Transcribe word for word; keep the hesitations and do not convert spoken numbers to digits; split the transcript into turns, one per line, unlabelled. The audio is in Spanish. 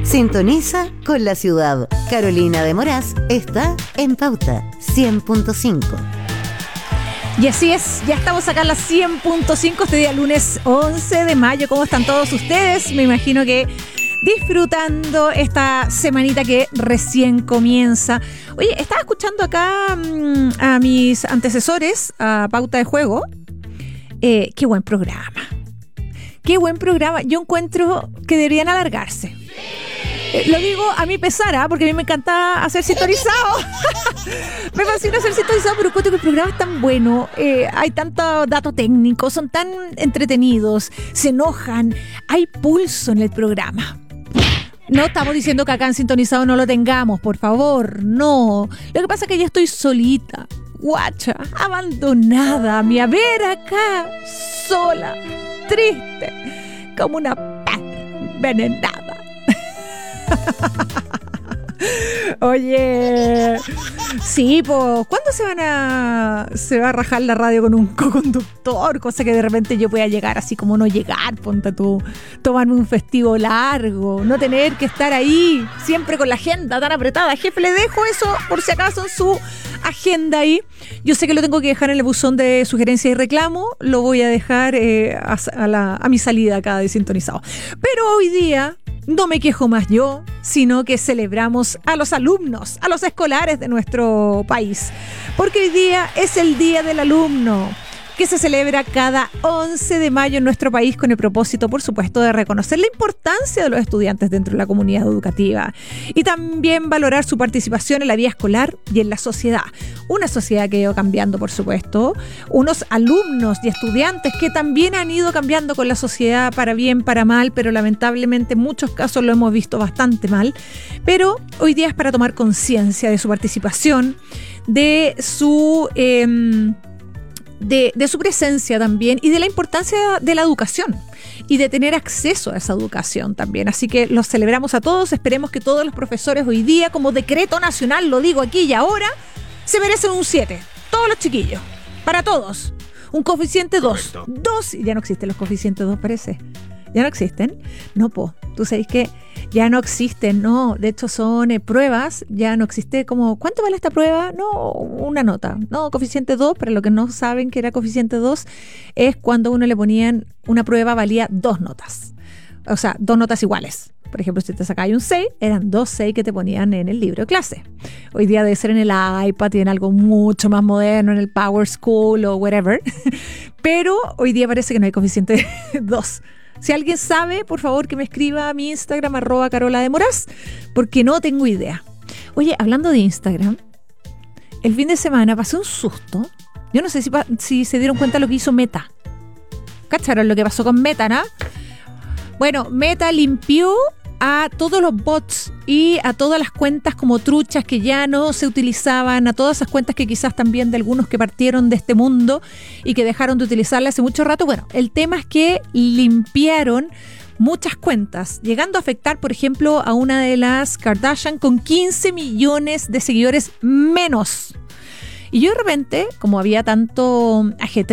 Sintoniza con la ciudad. Carolina de Moraz está en Pauta cien punto cinco.
Y así es, ya estamos acá en la cien punto cinco este día lunes once de mayo. ¿Cómo están todos ustedes? Me imagino que disfrutando esta semanita que recién comienza. Oye, estaba escuchando acá mmm, a mis antecesores, a Pauta de Juego. Eh, qué buen programa. Qué buen programa. Yo encuentro que deberían alargarse. Eh, lo digo a mi pesar, ¿eh? Porque a mí me encanta hacer sintonizado. Me fascina hacer sintonizado, pero encuentro que el programa es tan bueno. Eh, hay tanto dato técnico, son tan entretenidos, se enojan. Hay pulso en el programa. No estamos diciendo que acá en Sintonizado no lo tengamos, por favor, no. Lo que pasa es que ya estoy solita, guacha, abandonada, a mi haber acá, sola, triste, como una perra envenenada. Oye, sí, pues, ¿cuándo se van a se va a rajar la radio con un co-conductor? Cosa que de repente yo pueda llegar así como no llegar, ponte tú, tomarme un festivo largo, no tener que estar ahí siempre con la agenda tan apretada. Jefe, le dejo eso por si acaso en su agenda ahí. Yo sé que lo tengo que dejar en el buzón de sugerencias y reclamo, lo voy a dejar eh, a, a, la, a mi salida acá de Sintonizado. Pero hoy día no me quejo más yo, sino que celebramos a los alumnos, a los escolares de nuestro país. Porque hoy día es el Día del Alumno, que se celebra cada once de mayo en nuestro país con el propósito, por supuesto, de reconocer la importancia de los estudiantes dentro de la comunidad educativa y también valorar su participación en la vida escolar y en la sociedad. Una sociedad que ha ido cambiando, por supuesto, unos alumnos y estudiantes que también han ido cambiando con la sociedad para bien, para mal, pero lamentablemente en muchos casos lo hemos visto bastante mal. Pero hoy día es para tomar conciencia de su participación, de su... Eh, De, de su presencia también y de la importancia de la educación y de tener acceso a esa educación también. Así que los celebramos a todos. Esperemos que todos los profesores hoy día, como decreto nacional, lo digo aquí y ahora, se merecen un siete. Todos los chiquillos. Para todos. Un coeficiente dos. dos. Ya no existen los coeficientes dos, parece. ¿Ya no existen? No, po. Tú sabes que ya no existen, no. De hecho, son eh, pruebas. Ya no existe como, ¿cuánto vale esta prueba? No, una nota. No, coeficiente dos, para los que no saben que era coeficiente dos, es cuando uno le ponían una prueba, valía dos notas. O sea, dos notas iguales. Por ejemplo, si te sacabas un seis, eran dos seis que te ponían en el libro de clase. Hoy día debe ser en el iPad, tienen algo mucho más moderno, en el Power School o whatever. Pero hoy día parece que no hay coeficiente dos. Si alguien sabe, por favor, que me escriba a mi Instagram, arroba Carola de Moraz, porque no tengo idea. Oye, hablando de Instagram, el fin de semana pasé un susto. Yo no sé si, si se dieron cuenta lo que hizo Meta. ¿Cacharon lo que pasó con Meta, no? Bueno, Meta limpió a todos los bots y a todas las cuentas como truchas que ya no se utilizaban, a todas esas cuentas que quizás también de algunos que partieron de este mundo y que dejaron de utilizarla hace mucho rato. Bueno, el tema es que limpiaron muchas cuentas, llegando a afectar, por ejemplo, a una de las Kardashian con quince millones de seguidores menos. Y yo de repente, como había tanto ajetreo